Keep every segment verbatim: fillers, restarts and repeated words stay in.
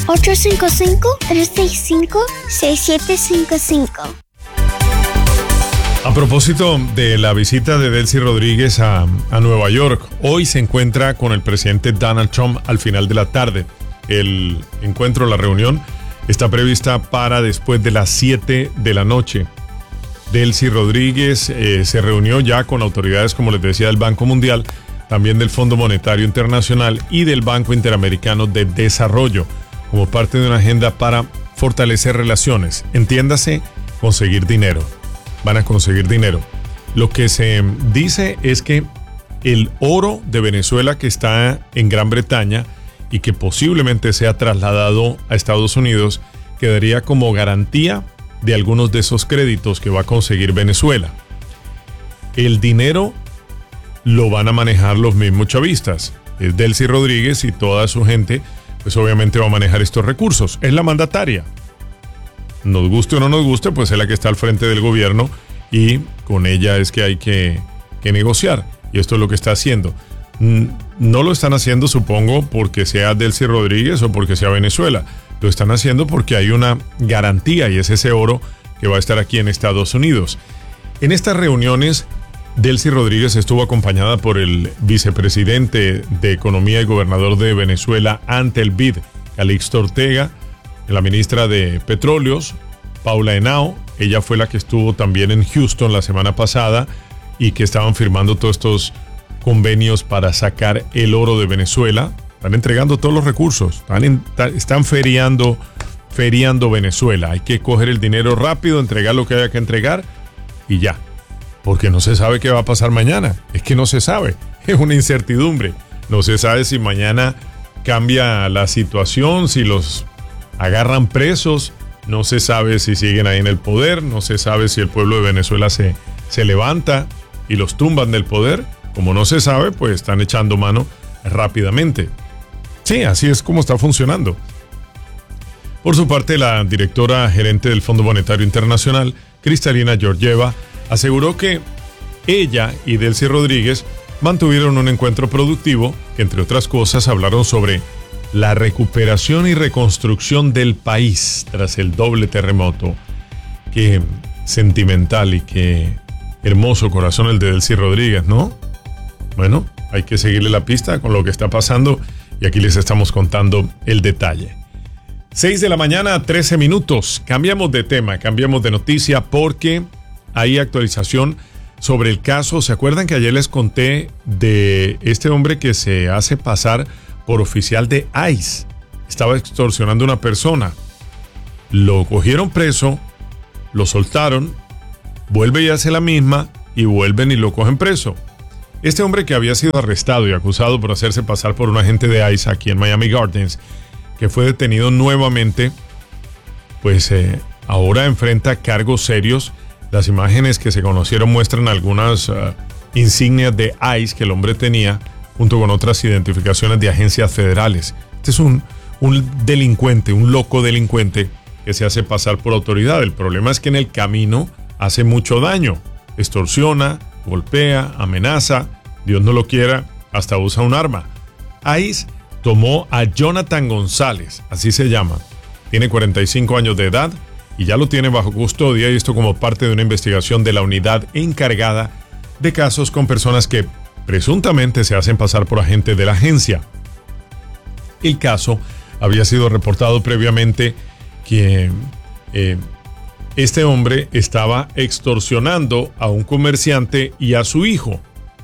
ocho cinco cinco, tres seis cinco, seis siete cinco cinco. A propósito de la visita de Delcy Rodríguez a, a Nueva York, hoy se encuentra con el presidente Donald Trump al final de la tarde. El encuentro, la reunión, está prevista para después de las siete de la noche. Delcy Rodríguez eh, se reunió ya con autoridades, como les decía, del Banco Mundial, también del Fondo Monetario Internacional y del Banco Interamericano de Desarrollo, como parte de una agenda para fortalecer relaciones. Entiéndase, conseguir dinero. Van a conseguir dinero. Lo que se dice es que el oro de Venezuela que está en Gran Bretaña y que posiblemente sea trasladado a Estados Unidos quedaría como garantía de algunos de esos créditos que va a conseguir Venezuela. El dinero lo van a manejar los mismos chavistas. Es Delcy Rodríguez y toda su gente, pues obviamente va a manejar estos recursos. Es la mandataria. Nos guste o no nos guste, pues es la que está al frente del gobierno y con ella es que hay que, que negociar. Y esto es lo que está haciendo. No lo están haciendo, supongo, porque sea Delcy Rodríguez o porque sea Venezuela. Lo están haciendo porque hay una garantía y es ese oro que va a estar aquí en Estados Unidos. En estas reuniones, Delcy Rodríguez estuvo acompañada por el vicepresidente de Economía y gobernador de Venezuela ante el B I D, Calixto Ortega, la ministra de Petróleos, Paula Henao. Ella fue la que estuvo también en Houston la semana pasada y que estaban firmando todos estos convenios para sacar el oro de Venezuela. Están entregando todos los recursos, están, en, están feriando, feriando Venezuela. Hay que coger el dinero rápido, entregar lo que haya que entregar y ya. Porque no se sabe qué va a pasar mañana. Es que no se sabe, es una incertidumbre. No se sabe si mañana cambia la situación, si los agarran presos, no se sabe si siguen ahí en el poder, no se sabe si el pueblo de Venezuela se, se levanta y los tumban del poder. Como no se sabe, pues están echando mano rápidamente. Sí, así es como está funcionando. Por su parte, la directora gerente del Fondo Monetario Internacional, Kristalina Georgieva, aseguró que ella y Delcy Rodríguez mantuvieron un encuentro productivo que, entre otras cosas, hablaron sobre la recuperación y reconstrucción del país tras el doble terremoto. Qué sentimental y qué hermoso corazón el de Delcy Rodríguez, ¿no? Bueno, hay que seguirle la pista con lo que está pasando y aquí les estamos contando el detalle. seis de la mañana, trece minutos. Cambiamos de tema, cambiamos de noticia porque hay actualización sobre el caso. ¿Se acuerdan que ayer les conté de este hombre que se hace pasar por oficial de ICE? Estaba extorsionando a una persona. Lo cogieron preso, lo soltaron, vuelve y hace la misma y vuelven y lo cogen preso. Este hombre que había sido arrestado y acusado por hacerse pasar por un agente de ICE aquí en Miami Gardens, que fue detenido nuevamente, pues eh, ahora enfrenta cargos serios. Las imágenes que se conocieron muestran algunas uh, insignias de ICE que el hombre tenía, junto con otras identificaciones de agencias federales. Este es un, un delincuente, un loco delincuente que se hace pasar por autoridad. El problema es que en el camino hace mucho daño. Extorsiona, golpea, amenaza, Dios no lo quiera, hasta usa un arma. ICE tomó a Jonathan González, así se llama. Tiene cuarenta y cinco años de edad y ya lo tiene bajo custodia, y esto como parte de una investigación de la unidad encargada de casos con personas que presuntamente se hacen pasar por agentes de la agencia. El caso había sido reportado previamente que eh, este hombre estaba extorsionando a un comerciante y a su hijo.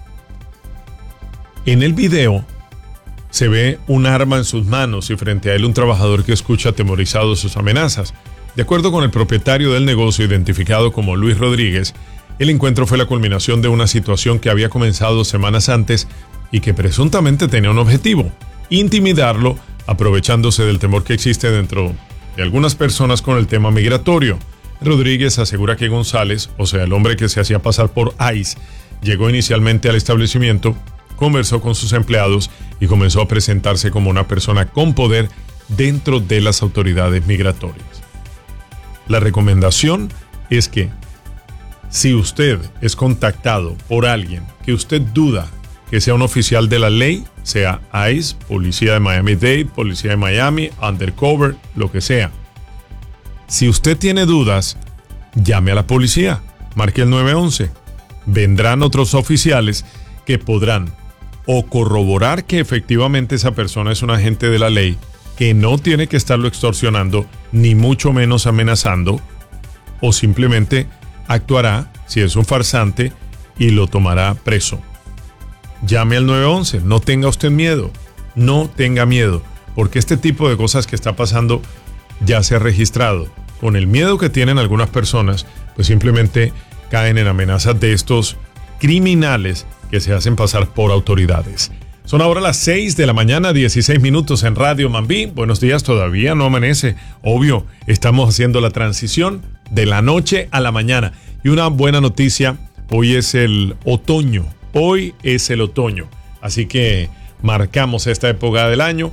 En el video se ve un arma en sus manos y frente a él un trabajador que escucha atemorizado sus amenazas. De acuerdo con el propietario del negocio, identificado como Luis Rodríguez, el encuentro fue la culminación de una situación que había comenzado semanas antes y que presuntamente tenía un objetivo: intimidarlo, aprovechándose del temor que existe dentro de algunas personas con el tema migratorio. Rodríguez asegura que González, o sea, el hombre que se hacía pasar por ICE, llegó inicialmente al establecimiento, conversó con sus empleados y comenzó a presentarse como una persona con poder dentro de las autoridades migratorias. La recomendación es que si usted es contactado por alguien que usted duda que sea un oficial de la ley, sea ICE, Policía de Miami-Dade, Policía de Miami, Undercover, lo que sea. Si usted tiene dudas, llame a la policía, marque el nueve once. Vendrán otros oficiales que podrán o corroborar que efectivamente esa persona es un agente de la ley, que no tiene que estarlo extorsionando, ni mucho menos amenazando, o simplemente actuará si es un farsante y lo tomará preso. Llame al nueve once, no tenga usted miedo, no tenga miedo, porque este tipo de cosas que está pasando ya se ha registrado. Con el miedo que tienen algunas personas, pues simplemente caen en amenazas de estos criminales que se hacen pasar por autoridades. Son ahora las seis de la mañana, dieciséis minutos en Radio Mambí. Buenos días, todavía no amanece. Obvio, estamos haciendo la transición de la noche a la mañana. Y una buena noticia, hoy es el otoño. Hoy es el otoño. Así que marcamos esta época del año.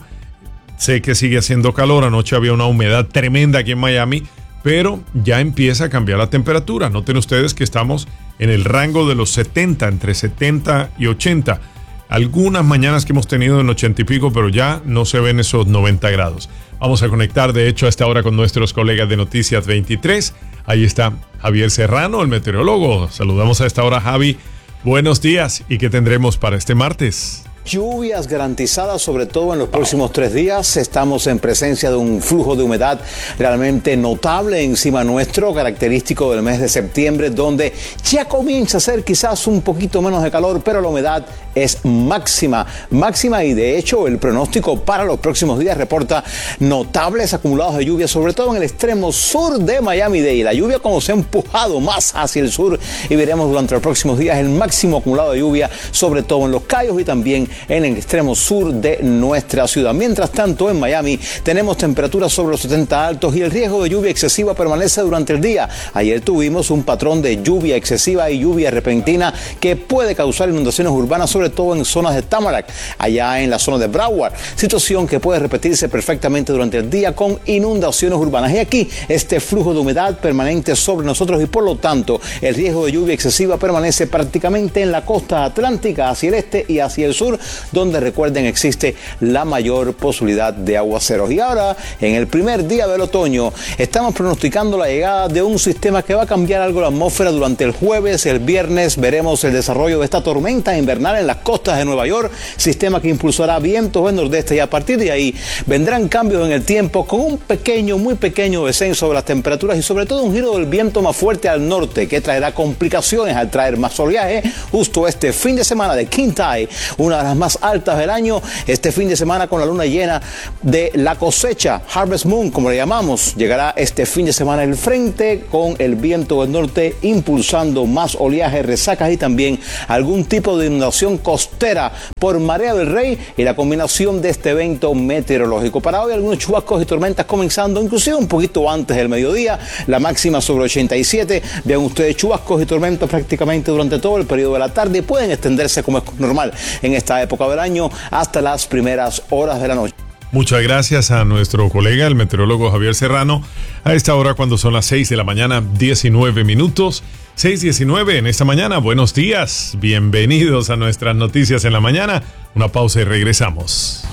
Sé que sigue haciendo calor, anoche había una humedad tremenda aquí en Miami, pero ya empieza a cambiar la temperatura. Noten ustedes que estamos en el rango de los setenta, entre setenta y ochenta. Algunas mañanas que hemos tenido en ochenta y pico, pero ya no se ven esos noventa grados. Vamos a conectar, de hecho, a esta hora con nuestros colegas de Noticias veintitrés. Ahí está Javier Serrano, el meteorólogo. Saludamos a esta hora, Javi. Buenos días. ¿Y qué tendremos para este martes? Lluvias garantizadas, sobre todo en los próximos tres días. Estamos en presencia de un flujo de humedad realmente notable encima nuestro, característico del mes de septiembre, donde ya comienza a hacer quizás un poquito menos de calor, pero la humedad es máxima, máxima y de hecho el pronóstico para los próximos días reporta notables acumulados de lluvia, sobre todo en el extremo sur de Miami-Dade. La lluvia como se ha empujado más hacia el sur y veremos durante los próximos días el máximo acumulado de lluvia, sobre todo en Los Cayos y también en el extremo sur de nuestra ciudad. Mientras tanto, en Miami tenemos temperaturas sobre los setenta altos y el riesgo de lluvia excesiva permanece durante el día. Ayer tuvimos un patrón de lluvia excesiva y lluvia repentina que puede causar inundaciones urbanas, sobre todo en zonas de Tamarack, allá en la zona de Broward, situación que puede repetirse perfectamente durante el día con inundaciones urbanas. Y aquí este flujo de humedad permanente sobre nosotros y por lo tanto el riesgo de lluvia excesiva permanece prácticamente en la costa atlántica, hacia el este y hacia el sur, donde recuerden existe la mayor posibilidad de aguaceros. Y ahora, en el primer día del otoño, estamos pronosticando la llegada de un sistema que va a cambiar algo la atmósfera durante el jueves. El viernes veremos el desarrollo de esta tormenta invernal en las costas de Nueva York, sistema que impulsará vientos del nordeste y a partir de ahí vendrán cambios en el tiempo con un pequeño, muy pequeño descenso de las temperaturas y sobre todo un giro del viento más fuerte al norte que traerá complicaciones al traer más oleaje justo este fin de semana de King Tide, una de las más altas del año, este fin de semana con la luna llena de la cosecha, Harvest Moon como le llamamos. Llegará este fin de semana el frente con el viento del norte impulsando más oleaje, resacas y también algún tipo de inundación costera por Marea del Rey y la combinación de este evento meteorológico. Para hoy algunos chubascos y tormentas comenzando inclusive un poquito antes del mediodía, la máxima sobre ochenta y siete. Vean ustedes chubascos y tormentas prácticamente durante todo el periodo de la tarde y pueden extenderse como es normal en esta época del año hasta las primeras horas de la noche. Muchas gracias a nuestro colega, el meteorólogo Javier Serrano, a esta hora cuando son las seis de la mañana, diecinueve minutos, seis diecinueve en esta mañana. Buenos días, bienvenidos a nuestras noticias en la mañana. Una pausa y regresamos.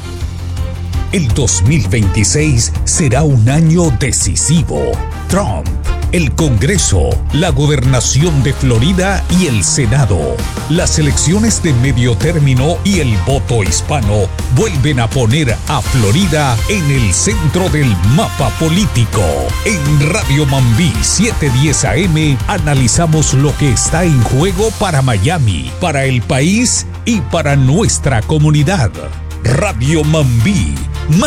El dos mil veintiséis será un año decisivo. Trump, el Congreso, la gobernación de Florida y el Senado, las elecciones de medio término y el voto hispano vuelven a poner a Florida en el centro del mapa político. En Radio Mambí setecientos diez A M analizamos lo que está en juego para Miami, para el país y para nuestra comunidad. Radio Mambí,